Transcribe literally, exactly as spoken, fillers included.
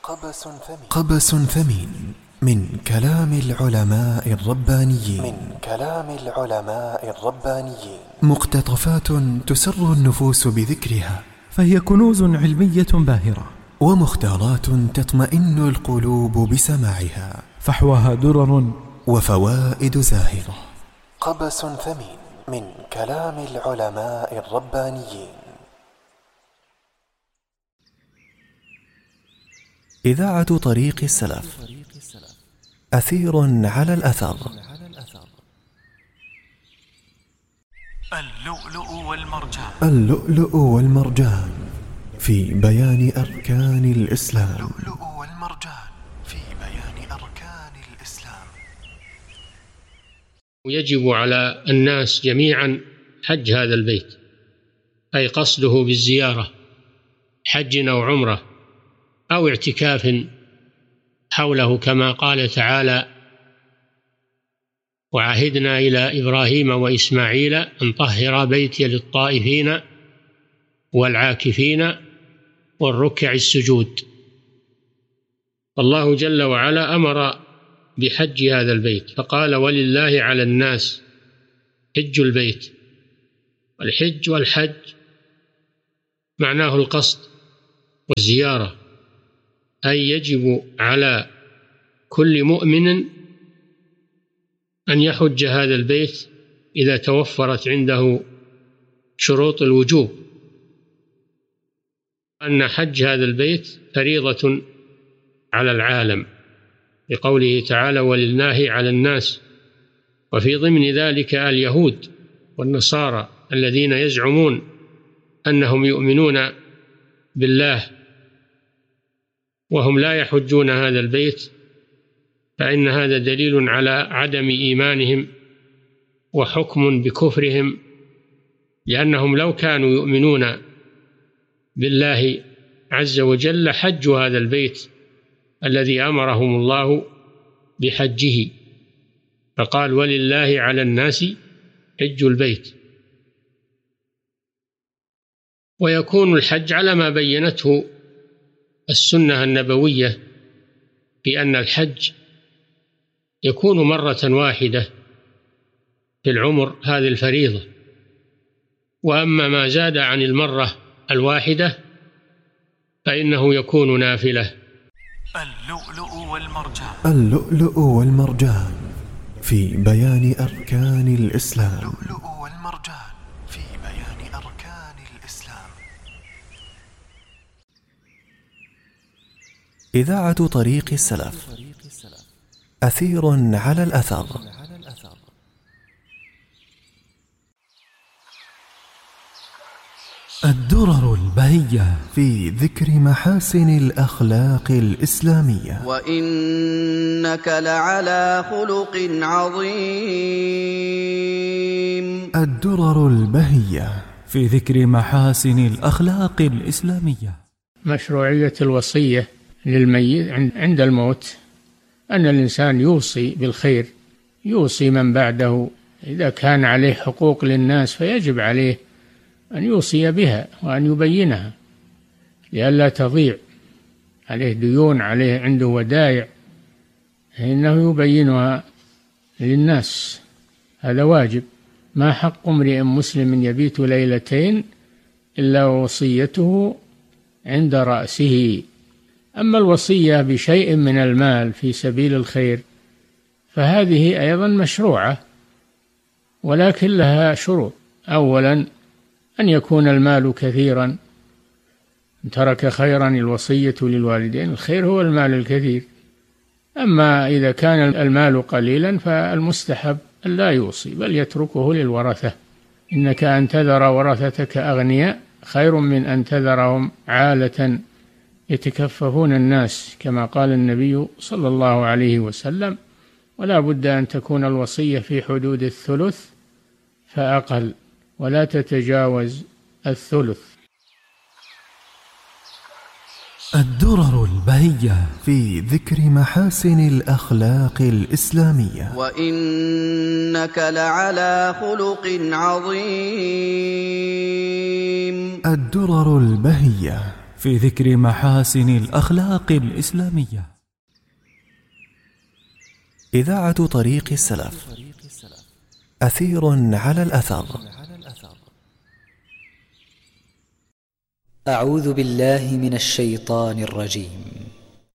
قبس ثمين, قبس ثمين من كلام العلماء الربانيين من كلام العلماء الربانيين مقتطفات تسر النفوس بذكرها، فهي كنوز علمية باهرة، ومختارات تطمئن القلوب بسماعها، فحواها درر وفوائد زاهرة. قبس ثمين من كلام العلماء الربانيين. إذاعة طريق السلف، أثير على الأثر. اللؤلؤ والمرجان اللؤلؤ والمرجان في بيان أركان الإسلام. اللؤلؤ والمرجان في بيان أركان الإسلام. ويجب على الناس جميعا حج هذا البيت، أي قصده بالزيارة، حج أو عمرة أو اعتكاف حوله، كما قال تعالى: وعهدنا إلى إبراهيم وإسماعيل أن طهرا بيتي للطائفين والعاكفين والركع السجود. الله جل وعلا أمر بحج هذا البيت، فقال: ولله على الناس حج البيت. والحج والحج معناه القصد والزيارة، أي يجب على كل مؤمن أن يحج هذا البيت إذا توفرت عنده شروط الوجوب، أن حج هذا البيت فريضة على العالم، بقوله تعالى: ولله على الناس، وفي ضمن ذلك اليهود والنصارى الذين يزعمون أنهم يؤمنون بالله وهم لا يحجون هذا البيت، فإن هذا دليل على عدم إيمانهم وحكم بكفرهم، لأنهم لو كانوا يؤمنون بالله عز وجل حجوا هذا البيت الذي أمرهم الله بحجه، فقال: ولله على الناس حج البيت. ويكون الحج على ما بينته السنة النبوية، بأن الحج يكون مرة واحدة في العمر، هذه الفريضة، وأما ما زاد عن المرة الواحدة فإنه يكون نافلة. اللؤلؤ والمرجان اللؤلؤ والمرجان في بيان أركان الإسلام. اللؤلؤ والمرجان في بيان أركان الإسلام. إذاعة طريق السلف، أثير على الأثر. الدرر البهية في ذكر محاسن الأخلاق الإسلامية. وإنك لعلى خلق عظيم. الدرر البهية في ذكر محاسن الأخلاق الإسلامية. مشروعية الوصية للميت عند الموت، أن الإنسان يوصي بالخير، يوصي من بعده، إذا كان عليه حقوق للناس فيجب عليه أن يوصي بها وأن يبينها لئلا تضيع، عليه ديون، عليه عنده ودائع، إنه يبينها للناس، هذا واجب. ما حق امرئ مسلم يبيت ليلتين إلا وصيته عند رأسه. أما الوصية بشيء من المال في سبيل الخير فهذه أيضا مشروعة، ولكن لها شروط. أولا أن يكون المال كثيرا، إن ترك خيرا الوصية للوالدين، الخير هو المال الكثير. أما إذا كان المال قليلا فالمستحب أن لا يوصي، بل يتركه للورثة. إنك أن تذر ورثتك أغنياء خير من أن تذرهم عالة يتكففون الناس، كما قال النبي صلى الله عليه وسلم. ولا بد أن تكون الوصية في حدود الثلث فأقل، ولا تتجاوز الثلث. الدرر البهية في ذكر محاسن الأخلاق الإسلامية. وإنك لعلى خلق عظيم. الدرر البهية في ذكر محاسن الأخلاق الإسلامية. إذاعة طريق السلف، أثير على الأثر. أعوذ بالله من الشيطان الرجيم.